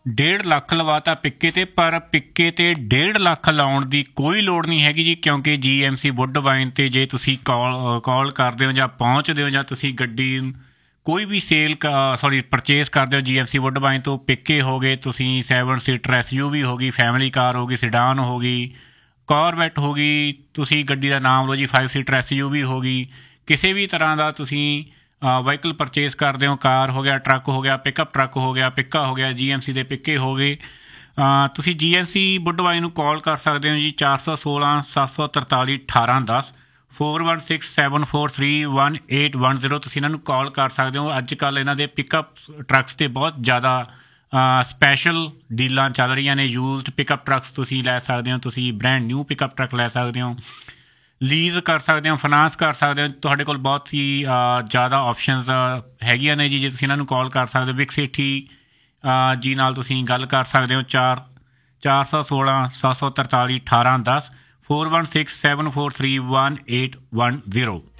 1.5 ਲੱਖ ਲਵਾਤਾ ਪਿੱਕੇ 'ਤੇ, ਪਰ ਪਿੱਕੇ 'ਤੇ 1.5 ਲੱਖ ਲਾਉਣ ਦੀ ਕੋਈ ਲੋੜ ਨਹੀਂ ਹੈਗੀ ਜੀ, ਕਿਉਂਕਿ GMC ਵੁੱਡਬਾਈਨ 'ਤੇ ਜੇ ਤੁਸੀਂ ਕਾਲ ਕਰਦੇ ਹੋ ਜਾਂ ਪਹੁੰਚਦੇ ਹੋ ਜਾਂ ਤੁਸੀਂ ਗੱਡੀ ਕੋਈ ਵੀ ਪਰਚੇਸ ਕਰਦੇ ਹੋ GMC ਵੁੱਡਬਾਈਨ ਤੋਂ, ਪਿੱਕੇ ਹੋ ਗਏ, ਤੁਸੀਂ 7 ਸੀਟਰ SUV ਹੋ ਗਈ, ਫੈਮਿਲੀ ਕਾਰ ਹੋ ਗਈ, ਸਿਡਾਨ ਹੋ ਗਈ, ਕਾਰਵੈਟ ਹੋ ਗਈ, ਤੁਸੀਂ ਗੱਡੀ ਦਾ ਨਾਮ ਲਓ ਜੀ 5 ਸੀਟਰ SUV ਹੋ ਗਈ, ਕਿਸੇ ਵੀ ਤਰ੍ਹਾਂ ਦਾ ਤੁਸੀਂ ਵਹੀਕਲ ਪਰਚੇਸ ਕਰਦੇ ਹੋ, ਕਾਰ ਹੋ ਗਿਆ, ਟਰੱਕ ਹੋ ਗਿਆ, ਪਿਕਅਪ ਟਰੱਕ ਹੋ ਗਿਆ, ਪਿੱਕਾ ਹੋ ਗਿਆ, GMC ਦੇ ਪਿੱਕੇ ਹੋ ਗਏ, ਤੁਸੀਂ GMC ਵੁੱਡਬਾਈਨ ਨੂੰ ਕਾਲ ਕਰ ਸਕਦੇ ਹੋ ਜੀ 416 743 1810 4167431810। ਤੁਸੀਂ ਇਹਨਾਂ ਨੂੰ ਕਾਲ ਕਰ ਸਕਦੇ ਹੋ। ਅੱਜ ਕੱਲ੍ਹ ਇਹਨਾਂ ਦੇ ਪਿਕਅਪ ਟਰੱਕਸ 'ਤੇ ਬਹੁਤ ਜ਼ਿਆਦਾ ਸਪੈਸ਼ਲ ਡੀਲਾਂ ਚੱਲ ਰਹੀਆਂ ਨੇ। ਯੂਜ਼ਡ ਪਿਕਅਪ ਟਰੱਕਸ ਤੁਸੀਂ ਲੈ ਸਕਦੇ ਹੋ, ਤੁਸੀਂ ਬ੍ਰੈਂਡ ਨਿਊ ਪਿਕਅਪ ਟਰੱਕ ਲੈ ਸਕਦੇ ਹੋ, ਲੀਜ਼ ਕਰ ਸਕਦੇ ਹੋ, ਫਾਈਨਾਂਸ ਕਰ ਸਕਦੇ ਹੋ। ਤੁਹਾਡੇ ਕੋਲ ਬਹੁਤ ਹੀ ਜ਼ਿਆਦਾ ਆਪਸ਼ਨਸ ਹੈਗੀਆਂ ਨੇ ਜੀ, ਜੇ ਤੁਸੀਂ ਇਹਨਾਂ ਨੂੰ ਕਾਲ ਕਰ ਸਕਦੇ ਹੋ। ਵਿਕ ਸੇਠੀ ਜੀ ਨਾਲ ਤੁਸੀਂ ਗੱਲ ਕਰ ਸਕਦੇ ਹੋ 416 743 1810 4167431810।